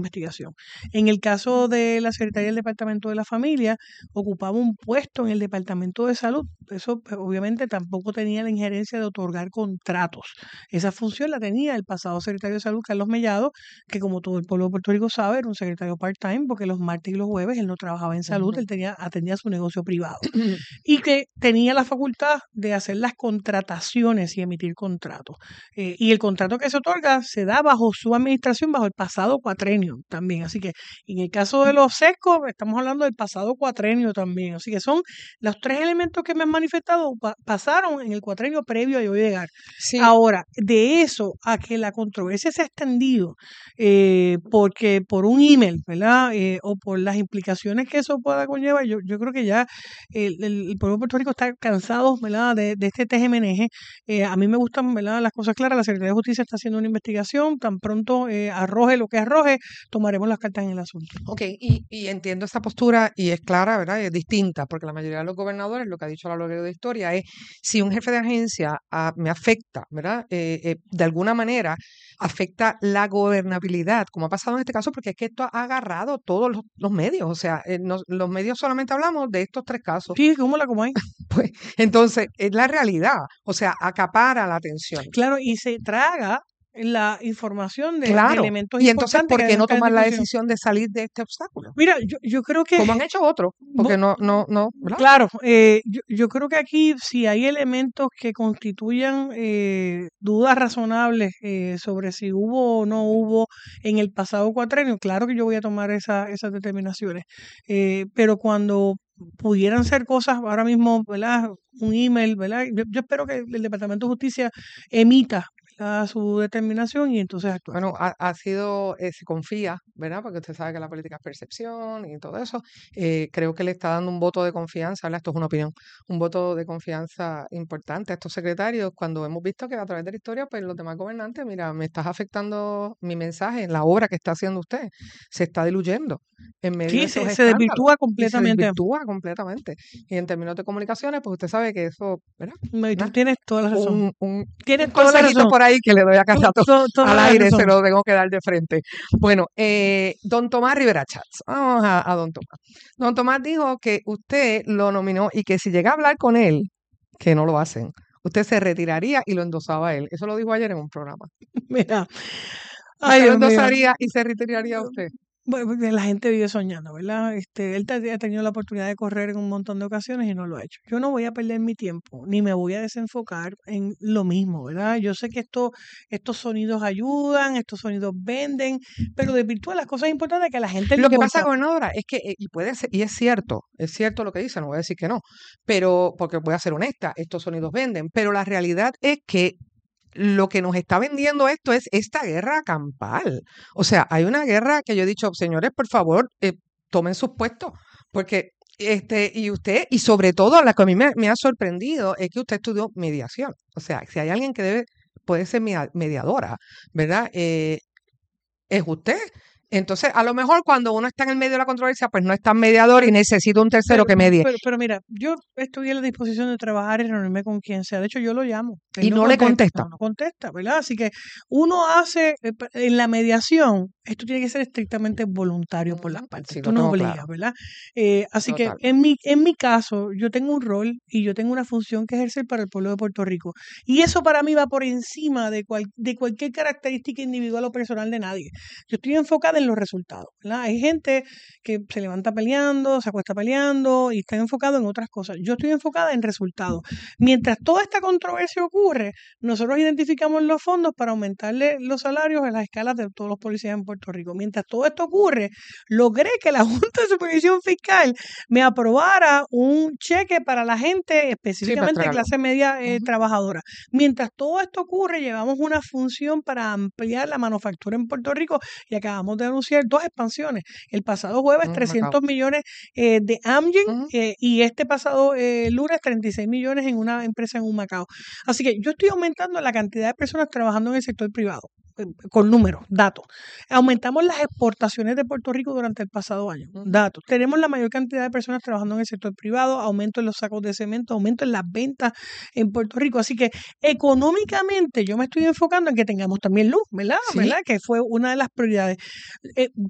investigación. En el caso de la Secretaría del Departamento de la Familia, ocupaba un puesto en el Departamento de Salud. Eso pues, obviamente tampoco tenía la injerencia de otorgar contratos. Esa función la tenía el pasado secretario de Salud, Carlos Mellado, que como todo el pueblo de Puerto Rico sabe, era un secretario part-time, porque los martes y los jueves él no trabajaba en salud, él atendía su negocio privado. Y que tenía la facultad de hacer las contrataciones y emitir contratos. Y el contrato que se otorga se da bajo su administración, bajo el pasado cuatrenio también. Así que en el caso de los SESCO, estamos hablando del pasado cuatrenio también. Así que son los tres elementos que me han manifestado, pasaron en el cuatrenio previo a yo llegar. Sí. Ahora, de eso a que la controversia se ha extendido porque por un email, ¿verdad? O por las implicaciones que eso pueda conllevar, yo creo que ya el pueblo de Puerto Rico está cansado, ¿verdad? De este teje-meneje. A mí me gustan, ¿verdad? Las cosas claras. La Secretaría de Justicia está haciendo una investigación. Tan pronto arroje lo que arroje, tomaremos las cartas en el asunto. Ok, y entiendo esa postura y es clara, ¿verdad? Y es distinta, porque la mayoría de los gobernadores, lo que ha dicho a lo largo de la historia es, si un jefe de agencia me afecta, ¿verdad? De alguna manera afecta la gobernabilidad, como ha pasado en este caso, porque es que esto ha agarrado todos los medios, o sea, los medios solamente hablamos de estos tres casos. Sí, como hay. Pues, entonces, es la realidad, o sea, acapara la atención. Claro, y se traga la información de Claro, elementos y entonces, importantes ¿por que qué no deben estar en tomar la discusión. decisión de salir de este obstáculo? Mira, yo creo que, Como han hecho otros, porque no, ¿verdad? claro, yo creo que aquí si hay elementos que constituyan dudas razonables sobre si hubo o no hubo en el pasado cuatrenio, claro que yo voy a tomar esas determinaciones. Pero cuando pudieran ser cosas ahora mismo, ¿verdad? Un email, ¿verdad? Yo espero que el Departamento de Justicia emita, ¿verdad?, su determinación y entonces actuar. Bueno, ha sido, se confía, ¿verdad? Porque usted sabe que la política es percepción y todo eso. Creo que le está dando un voto de confianza, ¿verdad? Esto es una opinión, un voto de confianza importante a estos secretarios cuando hemos visto que a través de la historia, pues los demás gobernantes, mira, me estás afectando mi mensaje, la obra que está haciendo usted, se está diluyendo en medio de Sí, estos se desvirtúa escándalos. Y se completamente. desvirtúa completamente. Y en términos de comunicaciones, pues usted sabe que eso, ¿verdad? Y tú Nah, tienes toda la razón. un Tienes toda la consejito razón. por ahí que le doy a cada rato Toda al la aire, se razón. lo tengo que dar de frente. Bueno, don Tomás Rivera Chats, vamos a don Tomás. Don Tomás dijo que usted lo nominó y que si llega a hablar con él, que no lo hacen, usted se retiraría y lo endosaba a él. Eso lo dijo ayer en un programa. Mira, ¿Usted ay lo Dios mío. endosaría y se retiraría usted? Bueno, porque la gente vive soñando, ¿verdad? Él ha tenido la oportunidad de correr en un montón de ocasiones y no lo ha hecho. Yo no voy a perder mi tiempo, ni me voy a desenfocar en lo mismo, ¿verdad? Yo sé que estos sonidos ayudan, estos sonidos venden, pero desvirtúa las cosas importantes que a la gente le Lo que importa. pasa, gobernadora, es que, y puede ser, y es cierto lo que dice, no voy a decir que no, pero, porque voy a ser honesta, estos sonidos venden, pero la realidad es que lo que nos está vendiendo esto es esta guerra campal. O sea, hay una guerra que yo he dicho, señores, por favor, tomen sus puestos, porque y sobre todo, la que a mí me ha sorprendido es que usted estudió mediación. O sea, si hay alguien que puede ser mediadora, ¿verdad? Es usted. Entonces, a lo mejor cuando uno está en el medio de la controversia, pues no es tan mediador y necesita un tercero que medie. Pero mira, yo estoy en la disposición de trabajar y reunirme con quien sea. De hecho, yo lo llamo. Y no le contesta. No contesta, ¿verdad? Así que uno hace, en la mediación, esto tiene que ser estrictamente voluntario por las partes. Sí, Tú lo no tengo obligas, claro. ¿verdad? Así Total. que en mi caso, yo tengo un rol y yo tengo una función que ejercer para el pueblo de Puerto Rico. Y eso para mí va por encima de cualquier característica individual o personal de nadie. Yo estoy enfocada en los resultados, ¿verdad? Hay gente que se levanta peleando, se acuesta peleando y está enfocado en otras cosas. Yo estoy enfocada en resultados. Mientras toda esta controversia ocurre, nosotros identificamos los fondos para aumentarle los salarios en las escalas de todos los policías en Puerto Rico. Mientras todo esto ocurre, logré que la Junta de Supervisión Fiscal me aprobara un cheque para la gente específicamente de clase media trabajadora. Mientras todo esto ocurre, llevamos una función para ampliar la manufactura en Puerto Rico y acabamos de anunciar 2 expansiones. El pasado jueves 300 millones de Amgen y este pasado lunes 36 millones en una empresa en Humacao. Así que yo estoy aumentando la cantidad de personas trabajando en el sector privado. Con números, datos. Aumentamos las exportaciones de Puerto Rico durante el pasado año, datos. Tenemos la mayor cantidad de personas trabajando en el sector privado, aumento en los sacos de cemento, aumento en las ventas en Puerto Rico. Así que económicamente yo me estoy enfocando en que tengamos también luz, ¿verdad? Sí. ¿Verdad? Que fue una de las prioridades.